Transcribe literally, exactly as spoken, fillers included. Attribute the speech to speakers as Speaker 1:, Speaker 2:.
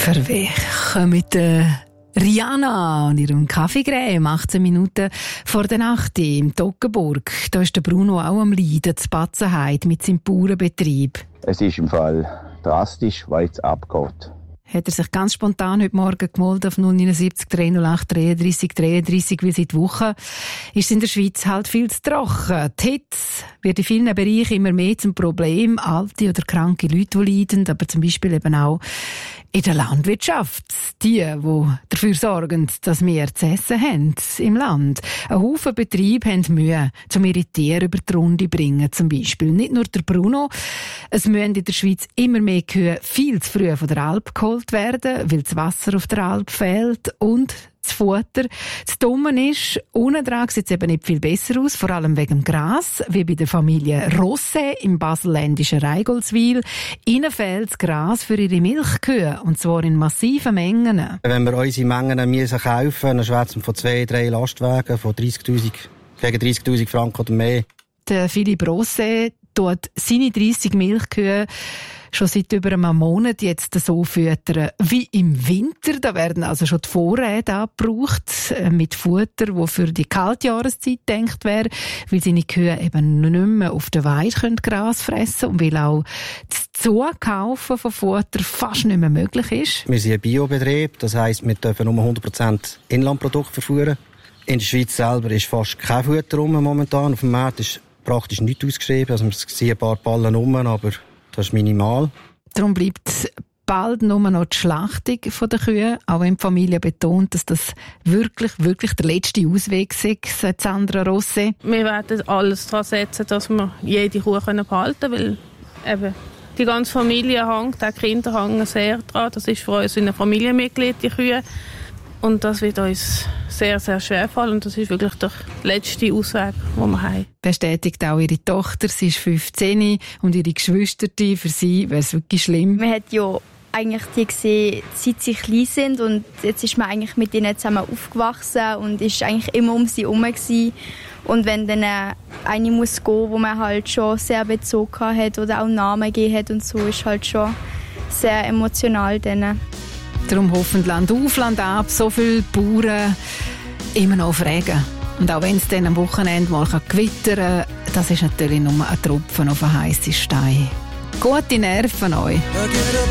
Speaker 1: Verwech mit der Rihanna und ihrem Kaffeecreme, achtzehn Minuten vor der Nacht im Toggenburg. Da ist der Bruno auch am Leiden, zu Batzenheide mit seinem Bauernbetrieb.
Speaker 2: Es ist im Fall drastisch, weil es abgeht.
Speaker 1: Hat er sich ganz spontan heute Morgen gemeldet auf null neun sieben drei null acht dreiunddreissig dreiunddreissig, weil seit Wochen ist es in der Schweiz halt viel zu trocken. Die Hitze wird in vielen Bereichen immer mehr zum Problem. Alte oder kranke Leute, die leiden, aber zum Beispiel eben auch in der Landwirtschaft. Die, die dafür sorgen, dass wir zu essen haben im Land. Ein Haufen Betriebe haben Mühe, um ihre Tiere über die Runde zu bringen, zum Beispiel. Nicht nur der Bruno. Es müssen in der Schweiz immer mehr Kühe viel zu früh von der Alp geholt werden, weil das Wasser auf der Alp fehlt und das Futter. Das Dumme ist, unten dran sieht es eben nicht viel besser aus, vor allem wegen dem Gras, wie bei der Familie Rosse im baselländischen Reigoldswil. Ihnen fehlt das Gras für ihre Milchkühe, und zwar in massiven Mengen.
Speaker 3: Wenn wir unsere Mengen müssen kaufen, dann schwätzen wir von zwei, drei Lastwagen von dreißigtausend, gegen dreißigtausend Franken oder mehr. Der
Speaker 1: Philipp Rosse tut seine dreissig Milchkühe schon seit über einem Monat jetzt so füttern wie im Winter. Da werden also schon die Vorräte abgebraucht mit Futter, das für die Kaltjahreszeit gedacht wäre, weil seine Kühe eben nicht mehr auf der Weide Gras fressen können und weil auch das Zukaufen von Futter fast nicht mehr möglich ist.
Speaker 3: Wir sind ein Biobetrieb, das heisst, wir dürfen nur hundert Prozent Inlandprodukte verführen. In der Schweiz selber ist fast kein Futter rum momentan. Auf dem Markt ist praktisch nichts ausgeschrieben. Also wir sehen ein paar Ballen rum, aber das ist minimal.
Speaker 1: Darum bleibt bald nur noch die Schlachtung der Kühe, auch wenn die Familie betont, dass das wirklich, wirklich der letzte Ausweg ist, sagt Sandra Rosse.
Speaker 4: Wir werden alles daran setzen, dass wir jede Kuh behalten können, weil eben die ganze Familie hängt, auch die Kinder hängen sehr daran. Das ist für uns ein Familienmitglied, die Kühe. Und das wird uns sehr, sehr schwer fallen. Und das ist wirklich der letzte Ausweg, den wir haben.
Speaker 1: Bestätigt auch ihre Tochter. Sie ist fünfzehn und ihre Geschwister. Für sie wäre es wirklich schlimm.
Speaker 5: Man hat ja eigentlich die gesehen, seit sie klein sind. Und jetzt ist man eigentlich mit ihnen zusammen aufgewachsen und ist eigentlich immer um sie herum gewesen. Und wenn dann eine muss gehen, wo man halt schon sehr bezogen hat oder auch Namen gegeben hat und so, ist halt schon sehr emotional dann.
Speaker 1: Darum hoffen Land auf, Land ab, so viele Bauern immer noch auf Regen. Und auch wenn es dann am Wochenende mal gewittern kann, das ist natürlich nur ein Tropfen auf einen heissen Stein. Gute Nerven euch!